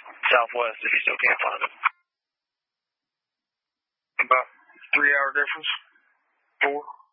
southwest if you still can't find it. About 3 hour difference? 4?